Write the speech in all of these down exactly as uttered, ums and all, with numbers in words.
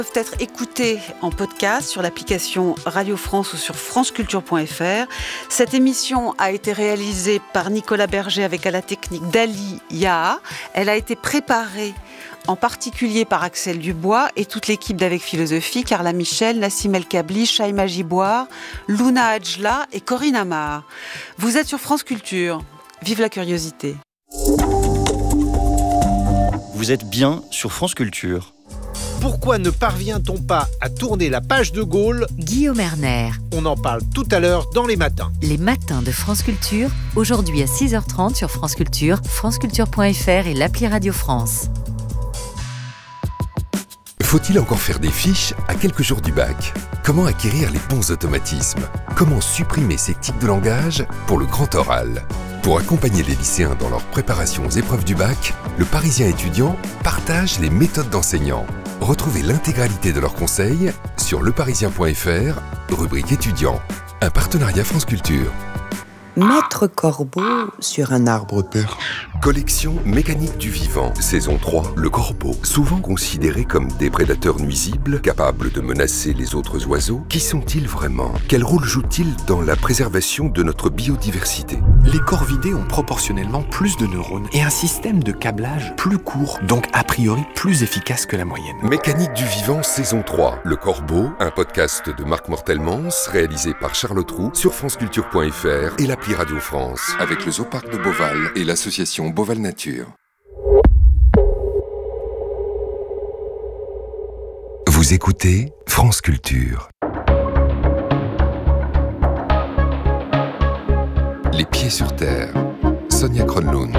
Peuvent être écoutés en podcast sur l'application Radio France ou sur franceculture point f r. Cette émission a été réalisée par Nicolas Berger avec à la technique Dali Yaha. Elle a été préparée en particulier par Axel Dubois et toute l'équipe d'Avec Philosophie, Carla Michel, Nassim El Kabli, Shaima Giboire, Luna Adjla et Corinne Amar. Vous êtes sur France Culture. Vive la curiosité. Vous êtes bien sur France Culture. Pourquoi ne parvient-on pas à tourner la page de Gaulle ? Guillaume Erner. On en parle tout à l'heure dans Les Matins. Les Matins de France Culture, aujourd'hui à six heures trente sur France Culture, franceculture point f r et l'appli Radio France. Faut-il encore faire des fiches à quelques jours du bac ? Comment acquérir les bons automatismes ? Comment supprimer ces tics de langage pour le grand oral ? Pour accompagner les lycéens dans leur préparation aux épreuves du bac, le Parisien étudiant partage les méthodes d'enseignants. Retrouvez l'intégralité de leurs conseils sur leparisien point f r, rubrique étudiants. Un partenariat France Culture. Maître Corbeau sur un arbre perche. Collection mécanique du vivant, saison trois, le corbeau. Souvent considérés comme des prédateurs nuisibles, capables de menacer les autres oiseaux, qui sont-ils vraiment ? Quel rôle jouent-ils dans la préservation de notre biodiversité ? Les corvidés ont proportionnellement plus de neurones et un système de câblage plus court, donc a priori plus efficace que la moyenne. Mécanique du vivant, saison trois, le corbeau, un podcast de Marc Mortelmans, réalisé par Charlotte Roux sur franceculture point f r et l'appli Radio France, avec le Zooparc de Beauval et l'association Beauval Nature. Vous écoutez France Culture. Les pieds sur terre. Sonia Kronlund.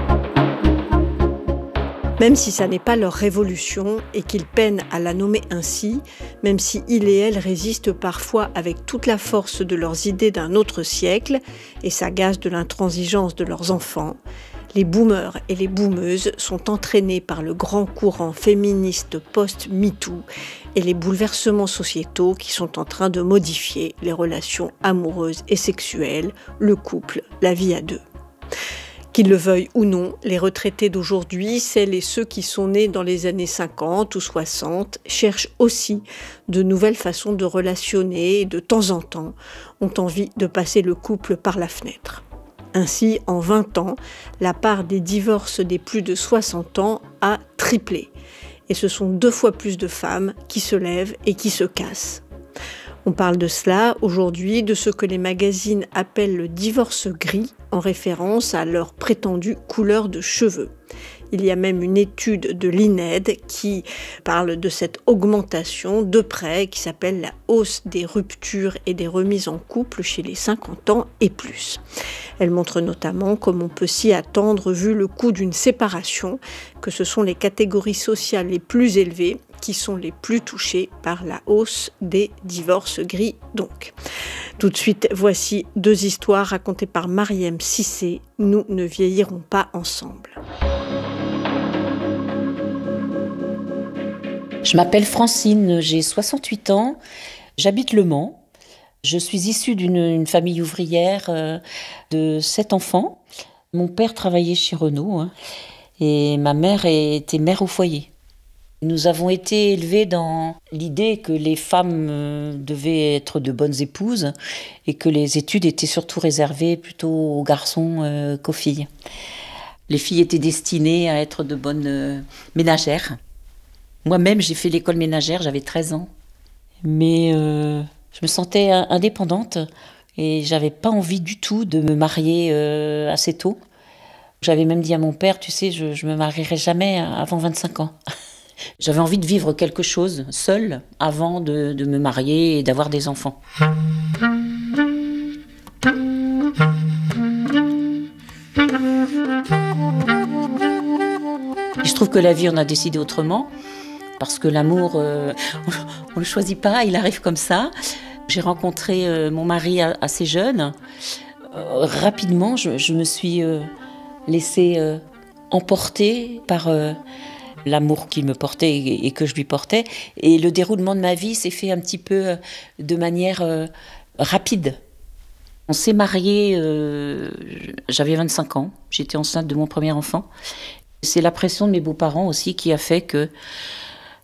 Même si ça n'est pas leur révolution et qu'ils peinent à la nommer ainsi, même si ils et elles résistent parfois avec toute la force de leurs idées d'un autre siècle et s'agacent de l'intransigeance de leurs enfants, les boomers et les boomeuses sont entraînés par le grand courant féministe post-MeToo et les bouleversements sociétaux qui sont en train de modifier les relations amoureuses et sexuelles, le couple, la vie à deux. Qu'ils le veuillent ou non, les retraités d'aujourd'hui, celles et ceux qui sont nés dans les années cinquante ou soixante, cherchent aussi de nouvelles façons de relationner et de temps en temps ont envie de passer le couple par la fenêtre. Ainsi, en vingt ans, la part des divorces des plus de soixante ans a triplé. Et ce sont deux fois plus de femmes qui se lèvent et qui se cassent. On parle de cela aujourd'hui, de ce que les magazines appellent le divorce gris, en référence à leur prétendue couleur de cheveux. Il y a même une étude de l'I N E D qui parle de cette augmentation de près, qui s'appelle la hausse des ruptures et des remises en couple chez les cinquante ans et plus. Elle montre notamment, comme on peut s'y attendre vu le coût d'une séparation, que ce sont les catégories sociales les plus élevées qui sont les plus touchées par la hausse des divorces gris donc. Tout de suite, voici deux histoires racontées par Mariem Cissé. Nous ne vieillirons pas ensemble. Je m'appelle Francine, j'ai soixante-huit ans, j'habite Le Mans. Je suis issue d'une une famille ouvrière euh, de sept enfants. Mon père travaillait chez Renault hein, et ma mère était mère au foyer. Nous avons été élevés dans l'idée que les femmes euh, devaient être de bonnes épouses et que les études étaient surtout réservées plutôt aux garçons euh, qu'aux filles. Les filles étaient destinées à être de bonnes euh, ménagères. Moi-même, j'ai fait l'école ménagère, j'avais treize ans. Mais euh, je me sentais indépendante et j'avais pas envie du tout de me marier euh, assez tôt. J'avais même dit à mon père, tu sais, je, je me marierai jamais avant vingt-cinq ans. J'avais envie de vivre quelque chose seule avant de, de me marier et d'avoir des enfants. Et je trouve que la vie en a décidé autrement. Parce que l'amour, euh, on ne le choisit pas, il arrive comme ça. J'ai rencontré euh, mon mari assez jeune. Euh, rapidement, je, je me suis euh, laissée euh, emporter par euh, l'amour qu'il me portait et, et que je lui portais. Et le déroulement de ma vie s'est fait un petit peu euh, de manière euh, rapide. On s'est mariés, euh, j'avais vingt-cinq ans, j'étais enceinte de mon premier enfant. C'est la pression de mes beaux-parents aussi qui a fait que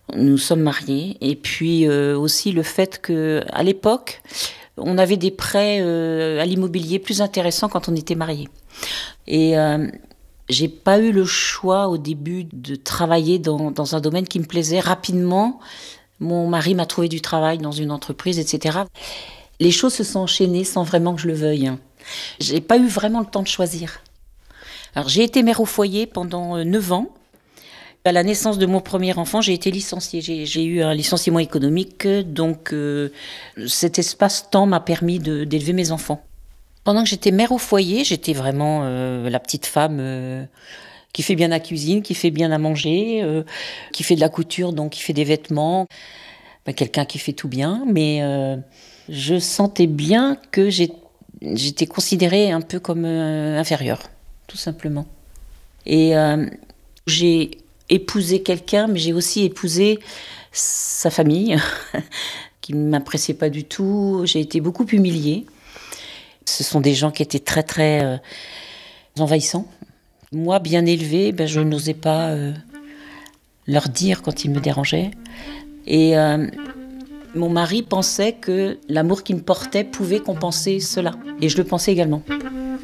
Nous sommes mariés. Et puis euh, aussi le fait qu'à l'époque, on avait des prêts euh, à l'immobilier plus intéressants quand on était mariés. Et euh, j'ai pas eu le choix au début de travailler dans, dans un domaine qui me plaisait. Rapidement, mon mari m'a trouvé du travail dans une entreprise, et cetera. Les choses se sont enchaînées sans vraiment que je le veuille. J'ai pas eu vraiment le temps de choisir. Alors j'ai été mère au foyer pendant neuf ans. À la naissance de mon premier enfant, j'ai été licenciée. J'ai, j'ai eu un licenciement économique, donc euh, cet espace-temps m'a permis de, d'élever mes enfants. Pendant que j'étais mère au foyer, j'étais vraiment euh, la petite femme euh, qui fait bien la cuisine, qui fait bien à manger, euh, qui fait de la couture, donc qui fait des vêtements. Ben, quelqu'un qui fait tout bien, mais euh, je sentais bien que j'ai, j'étais considérée un peu comme euh, inférieure, tout simplement. Et euh, j'ai épousé quelqu'un, mais j'ai aussi épousé sa famille, qui ne m'appréciait pas du tout. J'ai été beaucoup humiliée. Ce sont des gens qui étaient très, très euh, envahissants. Moi, bien élevée, ben, je n'osais pas euh, leur dire quand ils me dérangeaient. Et euh, mon mari pensait que l'amour qu'il me portait pouvait compenser cela. Et je le pensais également.